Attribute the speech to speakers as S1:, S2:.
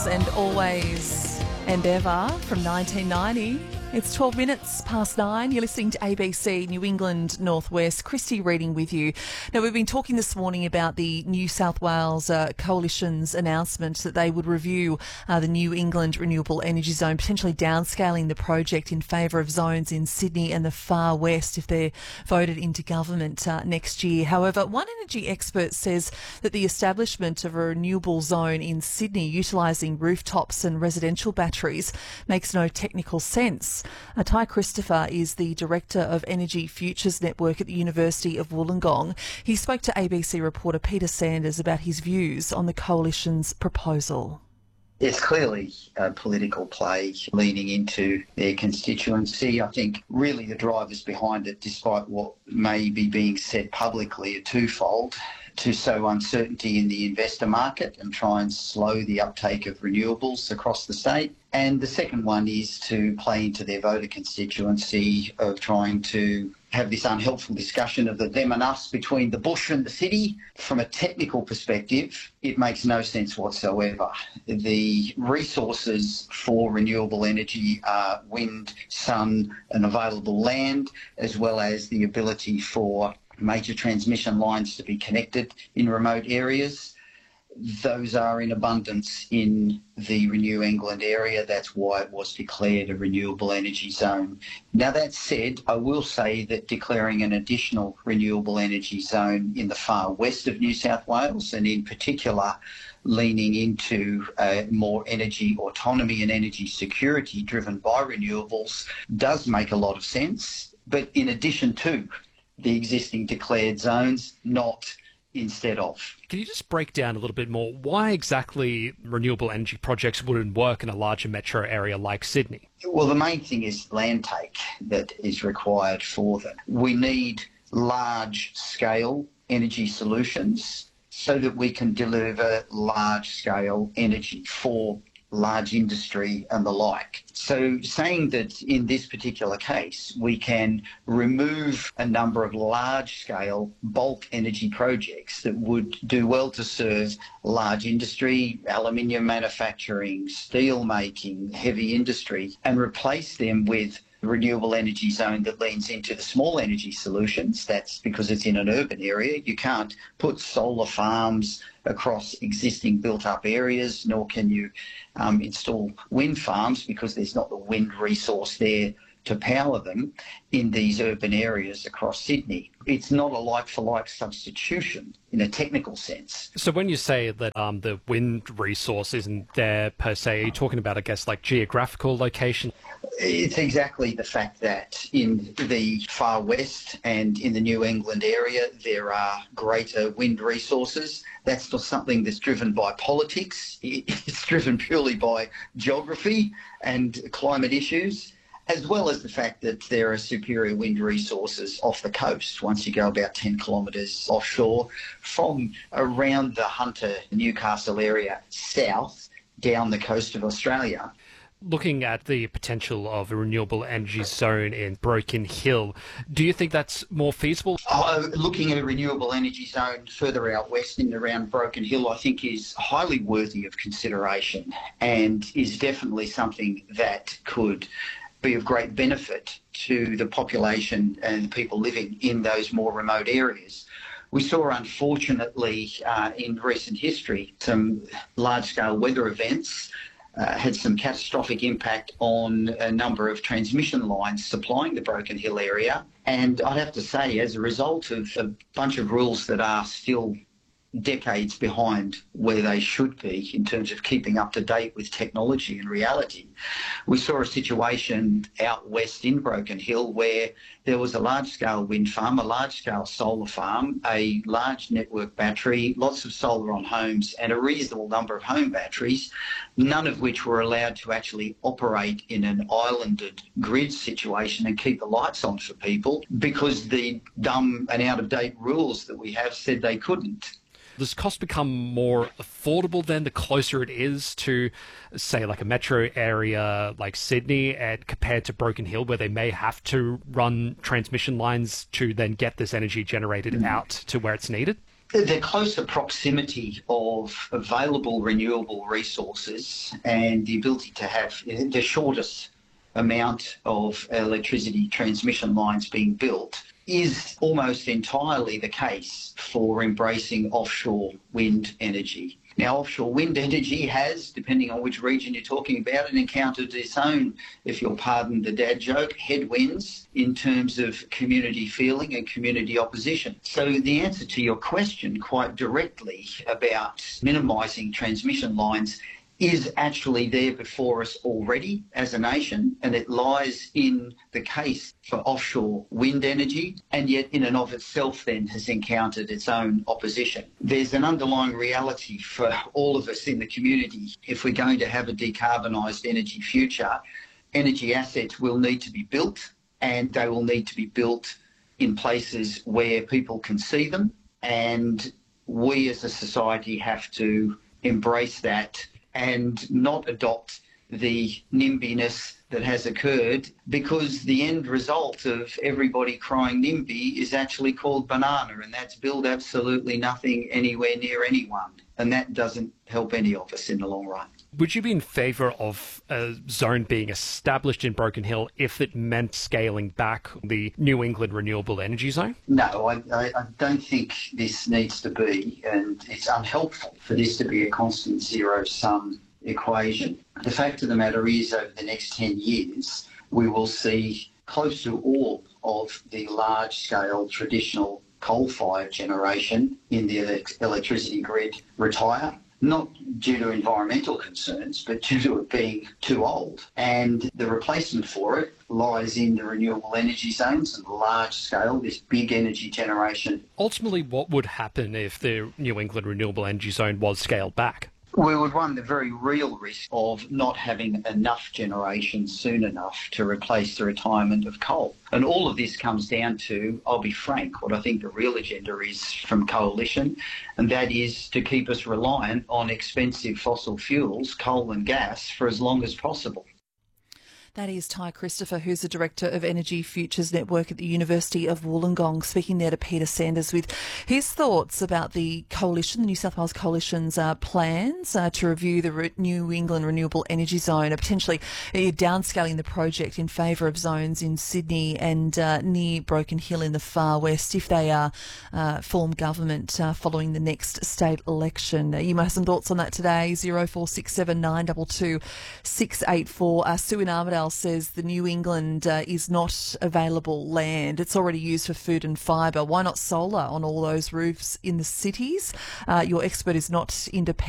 S1: and Always and Ever from 1990. It's 12 minutes past 9. You're listening to ABC New England Northwest. Christy reading with you. Now, we've been talking this morning about the New South Wales Coalition's announcement that they would review the New England Renewable Energy Zone, potentially downscaling the project in favour of zones in Sydney and the far west if they're voted into government next year. However, one energy expert says that the establishment of a renewable zone in Sydney utilising rooftops and residential batteries makes no technical sense. Ty Christopher is the Director of Energy Futures Network at the University of Wollongong. He spoke to ABC reporter Peter Sanders about his views on the Coalition's proposal.
S2: It's clearly a political play leaning into their constituency. I think really the drivers behind it, despite what may be being said publicly, are twofold: to sow uncertainty in the investor market and try and slow the uptake of renewables across the state. And the second one is to play into their voter constituency of trying to have this unhelpful discussion of the them and us between the bush and the city. From a technical perspective, it makes no sense whatsoever. The resources for renewable energy are wind, sun and available land, as well as the ability for major transmission lines to be connected in remote areas. Those are in abundance in the Renew England area. That's why it was declared a renewable energy zone. Now, that said, I will say that declaring an additional renewable energy zone in the far west of New South Wales, and in particular leaning into more energy autonomy and energy security driven by renewables, does make a lot of sense. But in addition to the existing declared zones, not instead of.
S3: Can you just break down a little bit more why exactly renewable energy projects wouldn't work in a larger metro area like Sydney?
S2: Well, the main thing is land take that is required for them. We need large-scale energy solutions so that we can deliver large-scale energy for large industry and the like. So saying that in this particular case, we can remove a number of large-scale bulk energy projects that would do well to serve large industry, aluminium manufacturing, steel making, heavy industry, and replace them with renewable energy zone that leans into the small energy solutions. That's because it's in an urban area. You can't put solar farms across existing built-up areas, nor can you install wind farms because there's not the wind resource there to power them in these urban areas across Sydney. It's not a like-for-like substitution in a technical sense.
S3: So when you say that the wind resource isn't there per se, are you talking about, I guess, like geographical location?
S2: It's exactly the fact that in the far west and in the New England area, there are greater wind resources. That's not something that's driven by politics. It's driven purely by geography and climate issues, as well as the fact that there are superior wind resources off the coast once you go about 10 kilometres offshore from around the Hunter, Newcastle area south down the coast of Australia.
S3: Looking at the potential of a renewable energy zone in Broken Hill, do you think that's more feasible?
S2: Looking at a renewable energy zone further out west in around Broken Hill, I think is highly worthy of consideration and is definitely something that could be of great benefit to the population and the people living in those more remote areas. We saw, unfortunately, in recent history, some large-scale weather events had some catastrophic impact on a number of transmission lines supplying the Broken Hill area. And I'd have to say, as a result of a bunch of rules that are still decades behind where they should be in terms of keeping up to date with technology and reality, we saw a situation out west in Broken Hill where there was a large-scale wind farm, a large-scale solar farm, a large network battery, lots of solar on homes and a reasonable number of home batteries, none of which were allowed to actually operate in an islanded grid situation and keep the lights on for people because the dumb and out-of-date rules that we have said they couldn't.
S3: Does cost become more affordable then the closer it is to, say, like a metro area like Sydney and compared to Broken Hill where they may have to run transmission lines to then get this energy generated out to where it's needed?
S2: The closer proximity of available renewable resources and the ability to have the shortest amount of electricity transmission lines being built is almost entirely the case for embracing offshore wind energy. Now, offshore wind energy has, depending on which region you're talking about, encountered its own, if you'll pardon the dad joke, headwinds in terms of community feeling and community opposition. So the answer to your question quite directly about minimising transmission lines is actually there before us already as a nation, and it lies in the case for offshore wind energy, and yet in and of itself then has encountered its own opposition. There's an underlying reality for all of us in the community. If we're going to have a decarbonised energy future, energy assets will need to be built, and they will need to be built in places where people can see them, and we as a society have to embrace that and not adopt the NIMBYness that has occurred, because the end result of everybody crying NIMBY is actually called banana, and that's build absolutely nothing anywhere near anyone, and that doesn't help any of us in the long run.
S3: Would you be in favour of a zone being established in Broken Hill if it meant scaling back the New England Renewable Energy Zone?
S2: No, I don't think this needs to be, and it's unhelpful for this to be a constant zero-sum equation. The fact of the matter is, over the next 10 years, we will see close to all of the large-scale traditional coal-fired generation in the electricity grid retire. Not due to environmental concerns, but due to it being too old. And the replacement for it lies in the renewable energy zones and large scale, this big energy generation.
S3: Ultimately, what would happen if the New England Renewable Energy Zone was scaled back?
S2: We would run the very real risk of not having enough generation soon enough to replace the retirement of coal. And all of this comes down to, I'll be frank, what I think the real agenda is from Coalition, and that is to keep us reliant on expensive fossil fuels, coal and gas, for as long as possible.
S1: That is Ty Christopher, who's the Director of Energy Futures Network at the University of Wollongong, speaking there to Peter Sanders with his thoughts about the Coalition, the New South Wales Coalition's plans to review the New England Renewable Energy Zone, potentially downscaling the project in favour of zones in Sydney and near Broken Hill in the far west if they form government following the next state election. You might have some thoughts on that today, 0467 922 684. Sue in Armidale says the New England is not available land. It's already used for food and fibre. Why not solar on all those roofs in the cities? Your expert is not independent.